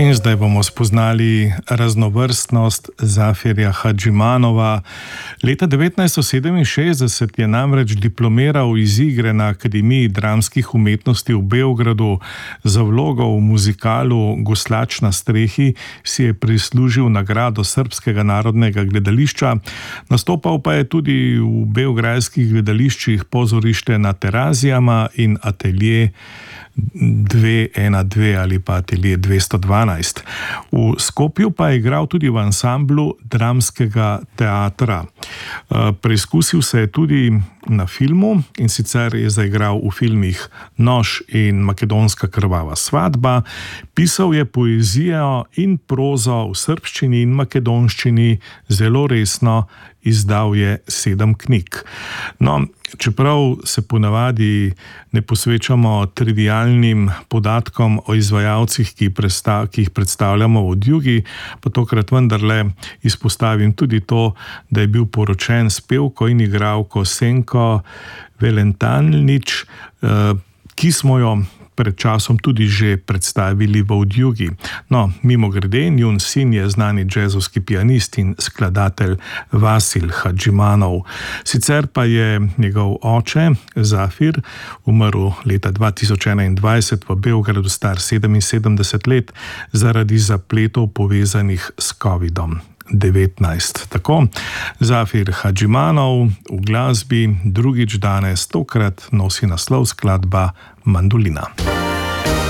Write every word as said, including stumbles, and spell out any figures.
In zdaj bomo spoznali raznovrstnost Zafirja Hadžimanova. Leta devetnajststo sedeminšestdeset je namreč diplomiral iz igre na Akademiji dramskih umetnosti v Beogradu. Za vlogo v muzikalu Goslač na strehi si je prislužil nagrado Srbskega narodnega gledališča. Nastopal pa je tudi v beograjskih gledališčih Pozorište na Terazijama in Atelje dve ena dve ali pa Atelje dvesto dvanajst. V Skopju pa je igral tudi v ansamblu dramskega teatra. Preizkusil se je tudi na filmu, in sicer je zaigral v filmih Nož in Makedonska krvava svadba. Pisal je poezijo in prozo v srbščini in makedonščini, zelo resno, izdal je sedem knjig. No, čeprav se ponavadi ne posvečamo trivialnim podatkom o izvajalcih, ki, predstav, ki jih predstavljamo v Odjugi, pa tokrat vendarle izpostavim tudi to, da je bil poročen s pevko in igralko Senko Velentanlič, ki smo jo pred časom tudi že predstavili v Odjugi. No, mimogrede, njun sin je znani džezovski pianist in skladatelj Vasil Hadžimanov. Sicer pa je njegov oče, Zafir, umrl leta dva tisoč enaindvajset v Beogradu, star sedeminsedemdeset let, zaradi zapletov povezanih s kovidom devetnajst. Tako, Zafir Hadžimanov v glasbi drugič danes, tokrat nosi naslov skladba Mandolina.